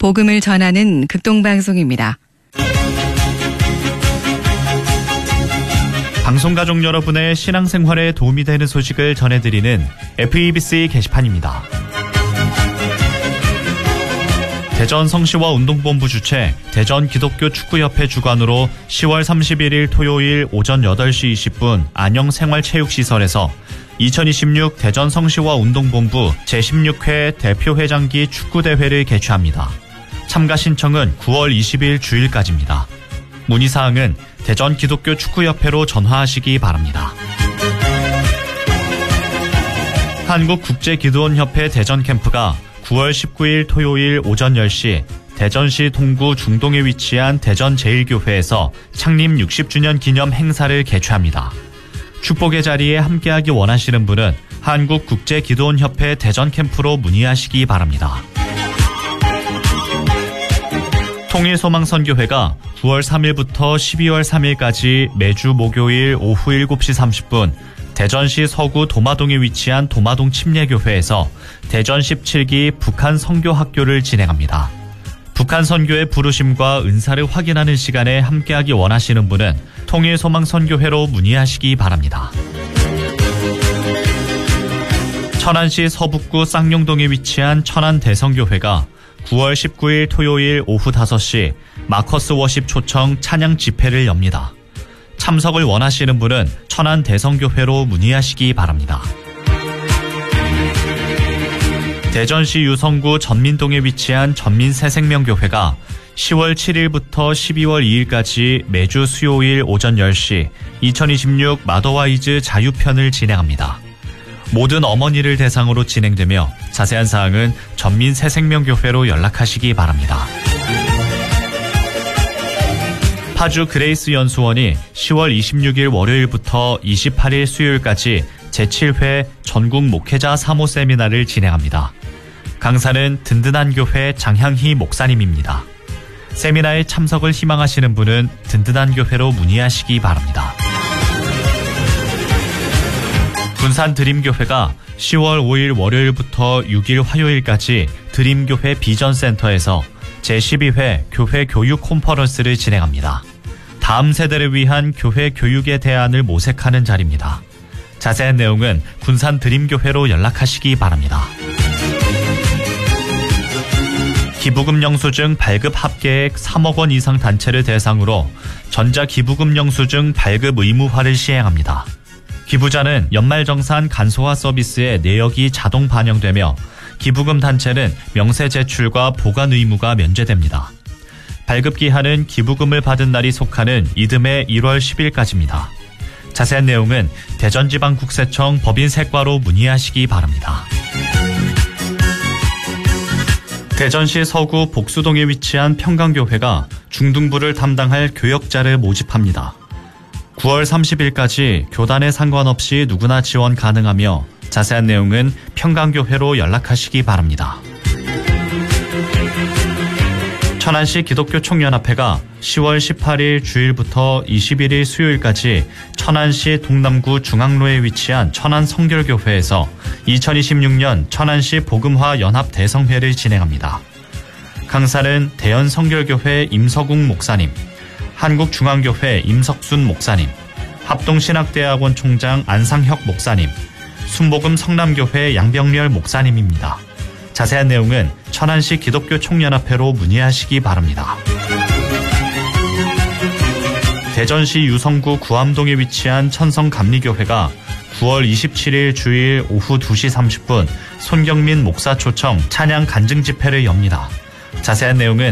복음을 전하는 극동방송입니다. 방송가족 여러분의 신앙생활에 도움이 되는 소식을 전해드리는 FEBC 게시판입니다. 대전 성시와 운동본부 주최 대전기독교축구협회 주관으로 10월 31일 토요일 오전 8시 20분 안영생활체육시설에서 2026 대전 성시와 운동본부 제16회 대표회장기 축구대회를 개최합니다. 참가 신청은 9월 20일 주일까지입니다. 문의사항은 대전기독교축구협회로 전화하시기 바랍니다. 한국국제기도원협회 대전캠프가 9월 19일 토요일 오전 10시 대전시 동구 중동에 위치한 대전제일교회에서 창립 60주년 기념 행사를 개최합니다. 축복의 자리에 함께하기 원하시는 분은 한국국제기도원협회 대전캠프로 문의하시기 바랍니다. 통일소망선교회가 9월 3일부터 12월 3일까지 매주 목요일 오후 7시 30분 대전시 서구 도마동에 위치한 도마동 침례교회에서 대전 17기 북한 선교학교를 진행합니다. 북한 선교의 부르심과 은사를 확인하는 시간에 함께하기 원하시는 분은 통일소망선교회로 문의하시기 바랍니다. 천안시 서북구 쌍용동에 위치한 천안대성교회가 9월 19일 토요일 오후 5시 마커스 워십 초청 찬양 집회를 엽니다. 참석을 원하시는 분은 천안대성교회로 문의하시기 바랍니다. 대전시 유성구 전민동에 위치한 전민새생명교회가 10월 7일부터 12월 2일까지 매주 수요일 오전 10시 2026 마더와이즈 자유편을 진행합니다. 모든 어머니를 대상으로 진행되며 자세한 사항은 전민새생명교회로 연락하시기 바랍니다. 파주 그레이스 연수원이 10월 26일 월요일부터 28일 수요일까지 제7회 전국 목회자 사모 세미나를 진행합니다. 강사는 든든한 교회 장향희 목사님입니다. 세미나에 참석을 희망하시는 분은 든든한 교회로 문의하시기 바랍니다. 군산 드림교회가 10월 5일 월요일부터 6일 화요일까지 드림교회 비전센터에서 제12회 교회 교육 콘퍼런스를 진행합니다. 다음 세대를 위한 교회 교육의 대안을 모색하는 자리입니다. 자세한 내용은 군산 드림교회로 연락하시기 바랍니다. 기부금 영수증 발급 합계액 3억 원 이상 단체를 대상으로 전자기부금 영수증 발급 의무화를 시행합니다. 기부자는 연말정산 간소화 서비스에 내역이 자동 반영되며 기부금 단체는 명세 제출과 보관 의무가 면제됩니다. 발급 기한은 기부금을 받은 날이 속하는 이듬해 1월 10일까지입니다. 자세한 내용은 대전지방국세청 법인세과로 문의하시기 바랍니다. 대전시 서구 복수동에 위치한 평강교회가 중등부를 담당할 교역자를 모집합니다. 9월 30일까지 교단에 상관없이 누구나 지원 가능하며 자세한 내용은 평강교회로 연락하시기 바랍니다. 천안시 기독교총연합회가 10월 18일 주일부터 21일 수요일까지 천안시 동남구 중앙로에 위치한 천안성결교회에서 2026년 천안시 복음화 연합 대성회를 진행합니다. 강사는 대연성결교회 임서궁 목사님, 한국중앙교회 임석순 목사님, 합동신학대학원 총장 안상혁 목사님, 순복음 성남교회 양병렬 목사님입니다. 자세한 내용은 천안시 기독교총연합회로 문의하시기 바랍니다. 대전시 유성구 구암동에 위치한 천성감리교회가 9월 27일 주일 오후 2시 30분 손경민 목사 초청 찬양 간증 집회를 엽니다. 자세한 내용은